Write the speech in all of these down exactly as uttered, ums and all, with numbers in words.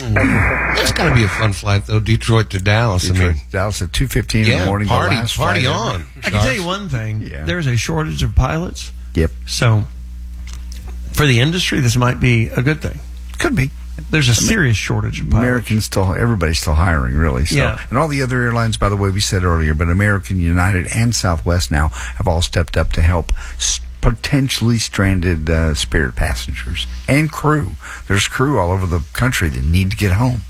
That's got to be a fun flight, though, Detroit to Dallas. Detroit, I mean, Dallas at two fifteen yeah, in the morning. party, the last party flight on. ever. I can tell you one thing. Yeah. There's a shortage of pilots. Yep. So for the industry, this might be a good thing. Could be. There's a serious shortage of pilots. Americans still, everybody's still hiring, really. So. Yeah. And all the other airlines, by the way, we said earlier, but American, United, and Southwest now have all stepped up to help s- potentially stranded uh, Spirit passengers and crew. There's crew all over the country that need to get home.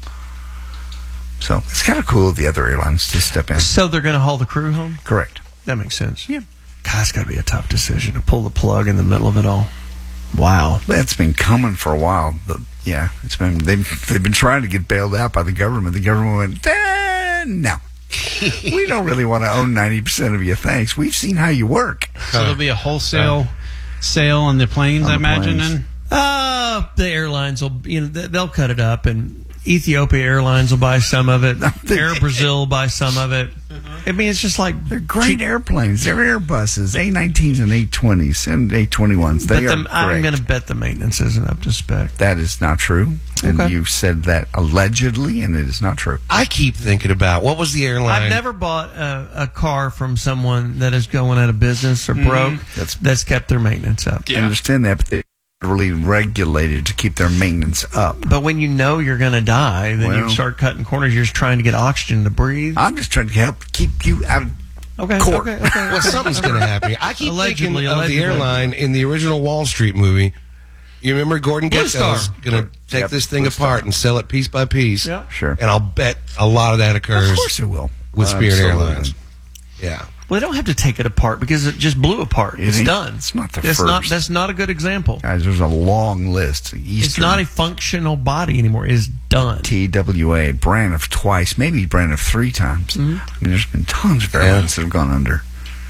So it's kind of cool of the other airlines to step in. So they're going to haul the crew home? Correct. That makes sense. Yeah. God, it's got to be a tough decision to pull the plug in the middle of it all. Wow. That's been coming for a while. But yeah, it's been they've they've been trying to get bailed out by the government. The government went, eh, no. We don't really want to own ninety percent of you, thanks. We've seen how you work. So there'll be a wholesale sale on the planes, On I the imagine, planes. then? Uh, the airlines will, you know, they'll cut it up, and Ethiopia Airlines will buy some of it. Air Brazil will buy some of it. I mean, it's just like They're great airplanes. They're Airbuses, A nineteens and A twenties and A twenty-ones. They But are the, I'm great. going to bet the maintenance isn't up to spec. That is not true. And Okay. you said that allegedly, and it is not true. I keep thinking about what was the airline? I've never bought a, a car from someone that is going out of business or broke That's- that's kept their maintenance up. I understand that, but they're really regulated to keep their maintenance up. But when you know you're going to die, then you Well- start cutting corners. You're just trying to get oxygen to breathe. I'm just trying to help keep you out of Okay, court. okay, okay. Well, something's going to happen. I keep Allegedly, thinking of allegedly. the airline in the original Wall Street movie. You remember Gordon Blue Gekko's Star. going to take Yep, this thing Blue apart Star. and sell it piece by piece. Yeah. Sure. And I'll bet a lot of that occurs Of course it will. with Spirit Absolutely. Airlines. Yeah. Well, they don't have to take it apart because it just blew apart. It It's ain't- done. it's not the that's Not, first. that's not a good example. Guys, there's a long list. Eastern, It's not a functional body anymore. It's done. T W A, Braniff twice, maybe Braniff three times. Mm-hmm. I mean, there's been tons of airlines that have gone under.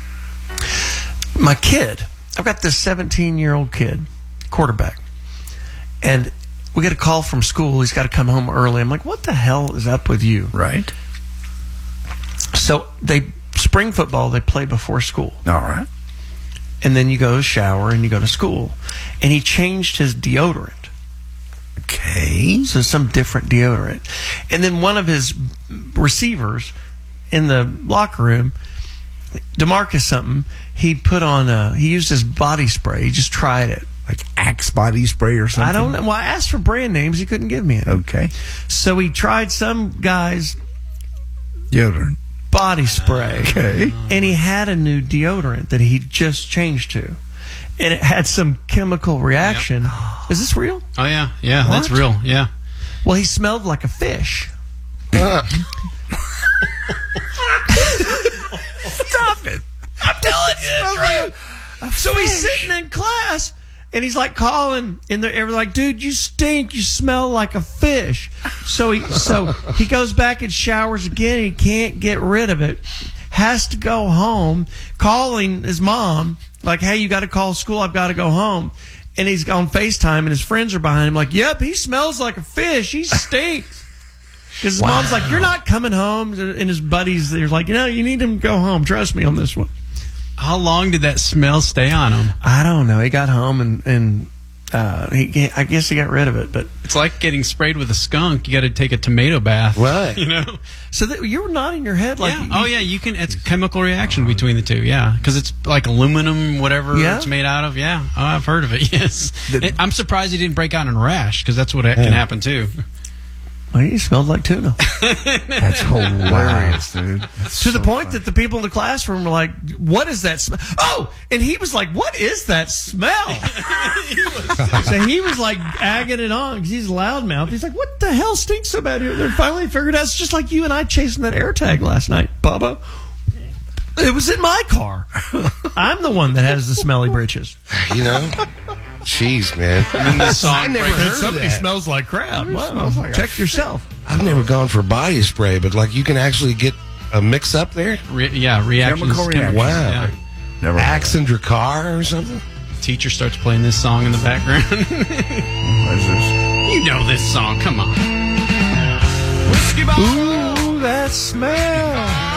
My kid, I've got this seventeen-year-old kid, quarterback, and we get a call from school. He's got to come home early. I'm like, what the hell is up with you? Right? So they spring football they play before school, All right. and then you go to shower and you go to school. And he changed his deodorant. Okay. So some different deodorant. And then one of his receivers in the locker room, DeMarcus something, he put on, a, he used his body spray. He just tried it. Like Axe body spray or something? I don't know. Well, I asked for brand names. He couldn't give me any. Okay. So he tried some guy's Deodorant. body spray. Okay. And he had a new deodorant that he just changed to. And it had some chemical reaction. Is this real? Oh, yeah. Yeah, that's What? real. Yeah. Well, he smelled like a fish. Uh, Stop it. I'm telling you, it's real. So he's sitting in class, and he's like calling, and they're they're like, "Dude, you stink. You smell like a fish." So he so he goes back and showers again. He can't get rid of it. Has to go home, calling his mom like, "Hey, you got to call school. I've got to go home." And he's on FaceTime, and his friends are behind him like, "Yep, he smells like a fish. He stinks." Because his mom's like, "You're not coming home," and his buddies, they're like, "You know, you need him to go home. Trust me on this one." How long did that smell stay on him? I don't know. He got home and and uh, he, I guess he got rid of it. But It's like getting sprayed with a skunk. You got to take a tomato bath. Right. You know? so that, you were nodding your head like, yeah. you- Oh, yeah. You can. It's a chemical reaction between the two. Yeah. Because it's like aluminum, whatever Yeah? it's made out of. Yeah. Oh, I've heard of it. Yes. The- It- I'm surprised he didn't break out in a rash because that's what it can happen too. Well, he smelled like tuna. That's hilarious, dude. That's to the so point funny. that the people in the classroom were like, "What is that smell?" Oh, and he was like, "What is that smell?" So he was like agging it on because he's a loudmouth. He's like, "What the hell stinks so bad here?" They finally figured out it's just like you and I chasing that AirTag last night, Bubba. It was in my car. I'm the one that has the smelly britches. You know? Jeez, man. I never heard of that. smells like crap. Wow. Check yourself. I've never gone for body spray, but like you can actually get a mix up there? Re- yeah. Reactions. Chemical reaction. Wow. Yeah. Never Axe in your car or something? Teacher starts playing this song in the background. What is this? You know this song. Come on. Ooh, that smell.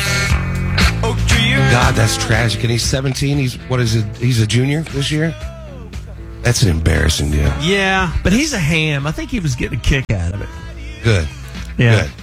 God, that's tragic. And he's seventeen. He's, what is it? He's a junior this year? That's an embarrassing deal. Yeah. But he's a ham. I think he was getting a kick out of it. Good. Yeah. Good.